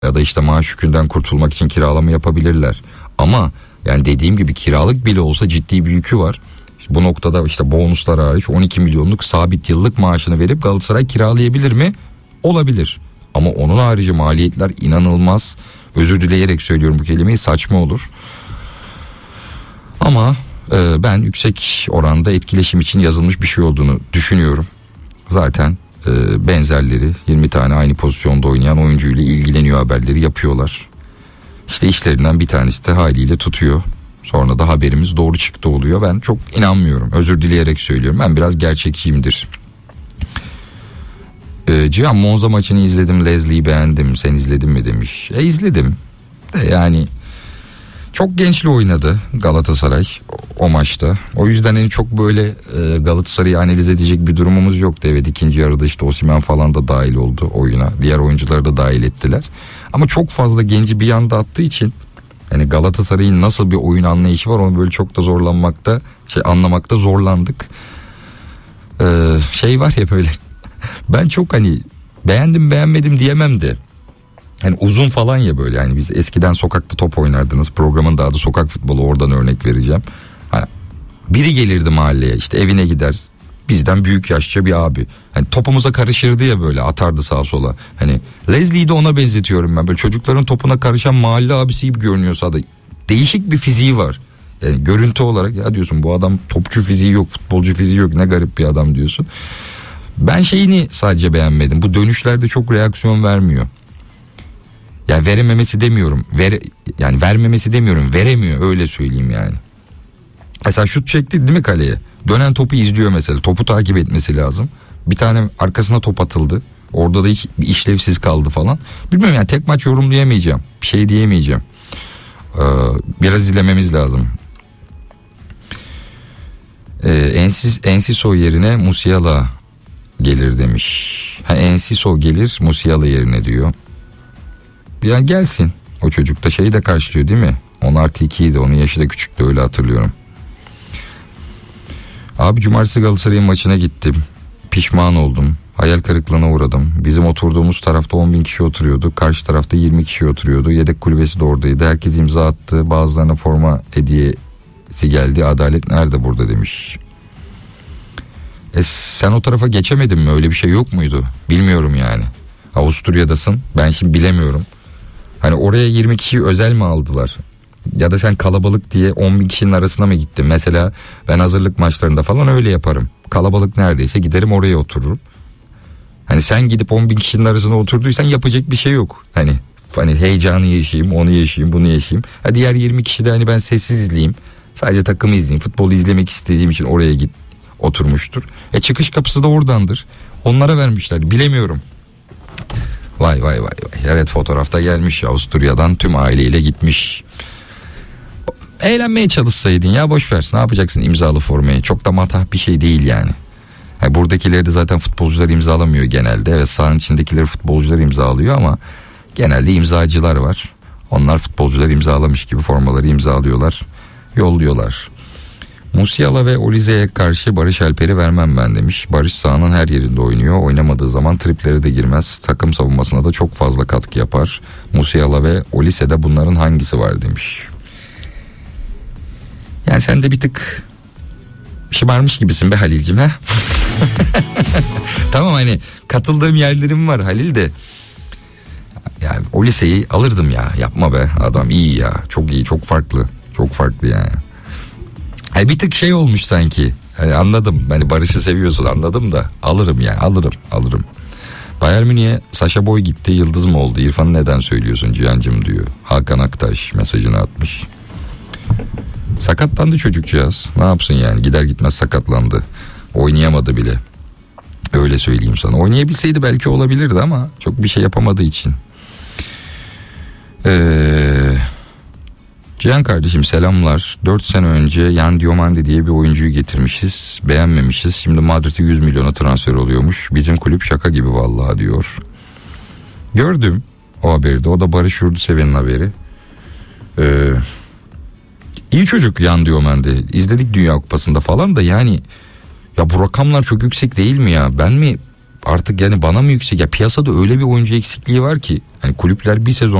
Ya da işte maaş yükünden kurtulmak için kiralama yapabilirler. Ama yani dediğim gibi kiralık bile olsa ciddi bir yükü var. Bu noktada işte bonuslar hariç 12 milyonluk sabit yıllık maaşını verip Galatasaray kiralayabilir mi? Olabilir. Ama onun harici maliyetler inanılmaz. Özür dileyerek söylüyorum bu kelimeyi, saçma olur. Ama ben yüksek oranda etkileşim için yazılmış bir şey olduğunu düşünüyorum. Zaten benzerleri 20 tane aynı pozisyonda oynayan oyuncuyla ilgileniyor haberleri yapıyorlar. İşte işlerinden bir tanesi de haliyle tutuyor. Sonra da haberimiz doğru çıktı oluyor. Ben çok inanmıyorum. Özür dileyerek söylüyorum. Ben biraz gerçekçiyimdir. Cihan, Monza maçını izledim. Leslie'yi beğendim. Sen izledin mi demiş. İzledim. Yani çok gençli oynadı Galatasaray o maçta. O yüzden en çok böyle Galatasaray'ı analiz edecek bir durumumuz yoktu. Evet, ikinci yarıda işte Osimhen falan da dahil oldu oyuna. Diğer oyuncuları da dahil ettiler. Ama çok fazla genci bir anda attığı için yani Galatasaray'ın nasıl bir oyun anlayışı var onu böyle çok da anlamakta zorlandık. Var ya böyle ben çok hani beğendim beğenmedim diyemem de hani uzun falan ya böyle, yani biz eskiden sokakta top oynardınız, programın da adı sokak futbolu, oradan örnek vereceğim. Hani biri gelirdi mahalleye, işte evine gider, bizden büyük yaşça bir abi, hani topumuza karışırdı ya, böyle atardı sağa sola. Hani Leslie'yi de ona benzetiyorum ben, böyle çocukların topuna karışan mahalle abisi gibi görünüyorsa da değişik bir fiziği var. Yani görüntü olarak ya diyorsun bu adam topçu fiziği yok, futbolcu fiziği yok, ne garip bir adam diyorsun. Ben şeyini sadece beğenmedim, bu dönüşlerde çok reaksiyon vermiyor. Yani verememesi demiyorum. Vermemesi demiyorum. Veremiyor, öyle söyleyeyim yani. Mesela şut çekti değil mi kaleye? Dönen topu izliyor mesela. Topu takip etmesi lazım. Bir tane arkasına top atıldı. Orada da hiç işlevsiz kaldı falan. Bilmiyorum yani, tek maç yorumlayamayacağım. Bir şey diyemeyeceğim. Biraz izlememiz lazım. Enciso yerine Musiala gelir demiş. Enciso gelir Musiala yerine diyor. Yani gelsin. O çocuk da şeyi de karşılıyor değil mi? 10+2'ydi. Onun yaşı da küçüktü, öyle hatırlıyorum. Abi cumartesi Galatasaray'ın maçına gittim. Pişman oldum. Hayal kırıklığına uğradım. Bizim oturduğumuz tarafta 10.000 kişi oturuyordu. Karşı tarafta 20 kişi oturuyordu. Yedek kulübesi de oradaydı. Herkes imza attı. Bazılarına forma hediyesi geldi. Adalet nerede burada demiş. Sen o tarafa geçemedin mi? Öyle bir şey yok muydu? Bilmiyorum yani. Avusturya'dasın. Ben şimdi bilemiyorum. Hani oraya 20 kişiyi özel mi aldılar? Ya da sen kalabalık diye 10.000 kişinin arasına mı gittin? Mesela ben hazırlık maçlarında falan öyle yaparım. Kalabalık neredeyse giderim oraya otururum. Hani sen gidip 10.000 kişinin arasına oturduysan yapacak bir şey yok. Hani heyecanı yaşayayım, onu yaşayayım, bunu yaşayayım. Diğer 20 kişi de hani ben sessiz izleyeyim. Sadece takımı izleyeyim. Futbolu izlemek istediğim için oraya oturmuştur. Çıkış kapısı da oradandır. Onlara vermişler. Bilemiyorum. Vay. Evet, fotoğrafta gelmiş, Avusturya'dan tüm aileyle gitmiş. Eğlenmeye çalışsaydın ya, boşver. Ne yapacaksın imzalı formayı? Çok da matah bir şey değil yani. Buradakileri de zaten futbolcular imzalamıyor genelde. Evet, sahanın içindekileri futbolcular imzalıyor ama genelde imzacılar var. Onlar futbolcular imzalamış gibi formaları imzalıyorlar, yolluyorlar. Musiala ve Olize'ye karşı Barış Alper'i vermem ben demiş. Barış sahanın her yerinde oynuyor. Oynamadığı zaman triplere de girmez. Takım savunmasına da çok fazla katkı yapar. Musiala ve Olize'de bunların hangisi var demiş. Yani sen de bir tık şımarmış gibisin be Halil'cim, ha? Tamam, hani katıldığım yerlerim var Halil de. Yani Olize'yi alırdım ya. Yapma be, adam iyi ya. Çok iyi, çok farklı. Çok farklı yani. Bir tık olmuş sanki. Anladım. Barış'ı seviyorsun, anladım da alırım ya, alırım. Bayern Münih'e Sacha Boey gitti, yıldız mı oldu? İrfan'ı neden söylüyorsun Cihan'cım diyor. Hakan Aktaş mesajını atmış. Sakatlandı çocukcağız. Ne yapsın yani, gider gitmez sakatlandı. Oynayamadı bile. Öyle söyleyeyim sana. Oynayabilseydi belki olabilirdi ama çok bir şey yapamadığı için. Cihan kardeşim selamlar. 4 sene önce Yan Diomande diye bir oyuncuyu getirmişiz. Beğenmemişiz. Şimdi Madrid'e 100 milyona transfer oluyormuş. Bizim kulüp şaka gibi vallahi diyor. Gördüm o haberi de. O da Barış Yurduseven'in haberi. İyi çocuk Yan Diomande. İzledik Dünya Kupası'nda falan da yani. Ya bu rakamlar çok yüksek değil mi ya? Ben mi artık yani bana mı yüksek? Ya piyasada öyle bir oyuncu eksikliği var ki. Hani kulüpler bir sezon